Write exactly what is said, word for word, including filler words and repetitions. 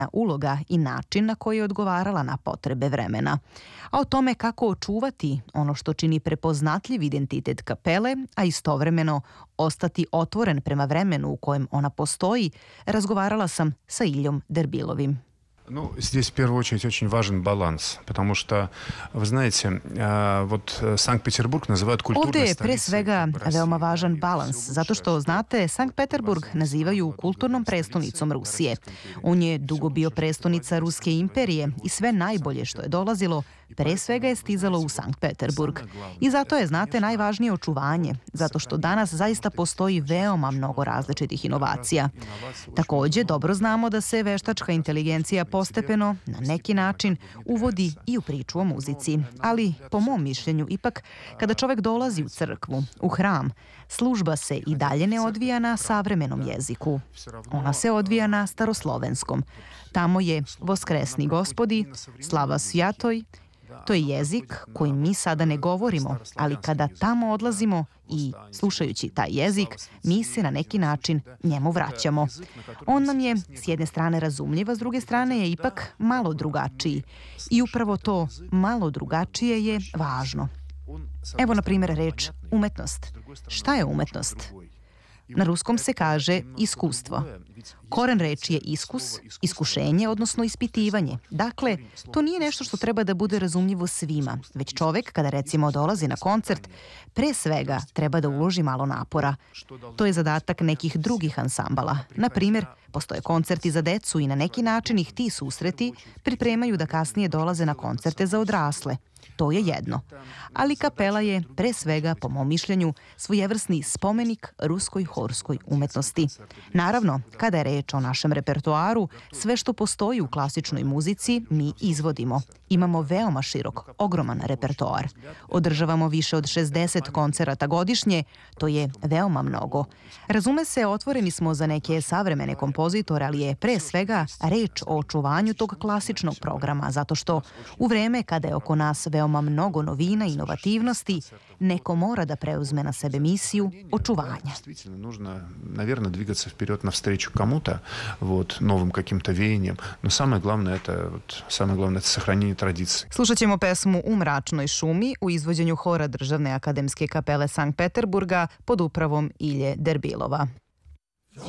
uloga i način na koji je odgovarala na potrebe vremena. A o tome kako očuvati ono što čini prepoznatljiv identitet kapele, a istovremeno ostati otvoren prema vremenu u kojem ona postoji, razgovarala sam sa Iljom Derbilovim. Ну, здесь в первую очередь очень важен баланс, потому что, вы знаете, вот Санкт-Петербург называют культурной Ovde je столицей pre svega России. veoma važan balans, zato što, znate, Sankt Peterburg nazivaju kulturnom prestonicom Rusije. On je dugo bio prestonica Ruske imperije i sve najbolje što je dolazilo, pre svega je stizalo u Sankt Peterburg. I zato je, znate, najvažnije očuvanje, zato što danas zaista postoji veoma mnogo različitih inovacija. Takođe, dobro znamo da se veštačka inteligencija postepeno, na neki način, uvodi i u priču o muzici. Ali, po mom mišljenju, ipak, kada čovek dolazi u crkvu, u hram, služba se i dalje ne odvija na savremenom jeziku. Ona se odvija na staroslovenskom. Tamo je Voskresni Gospodi, Slava Svjatoj. To je jezik koji mi sada ne govorimo, ali kada tamo odlazimo i slušajući taj jezik, mi se na neki način njemu vraćamo. On nam je s jedne strane razumljiv, a s druge strane je ipak malo drugačiji. I upravo to malo drugačije je važno. Evo, na primjer, reč umetnost. Šta je umetnost? Na ruskom se kaže iskustvo. Koren reči je iskus, iskušenje, odnosno ispitivanje. Dakle, to nije nešto što treba da bude razumljivo svima, već čovek, kada recimo dolazi na koncert, pre svega treba da uloži malo napora. To je zadatak nekih drugih ansambala. Na primjer, postoje koncerti za decu i na neki način ih ti susreti pripremaju da kasnije dolaze na koncerte za odrasle. To je jedno. Ali kapela je, pre svega, po mom mišljenju, svojevrsni spomenik ruskoj horskoj umetnosti. Naravno, kada je reč o našem repertoaru, sve što postoji u klasičnoj muzici mi izvodimo. Imamo veoma širok, ogroman repertoar. Održavamo više od šezdeset koncerata godišnje, to je veoma mnogo. Razume se, otvoreni smo za neke savremene kompozitore, ali je pre svega reč o očuvanju tog klasičnog programa, zato što u vreme kada je oko nas veoma mnogo novina i inovativnosti, neko mora da preuzme na sebe misiju očuvanja. Нужно, наверное, двигаться вперед навстречу кому-то, вот, новым каким-то веяниям, но самое главное это, вот, самое главное это сохранение традиций. Slušat ćemo pesmu U mračnoj šumi u izvođenju hora Državne akademske kapele Sankt Peterburga pod upravom Ilje Derbilova.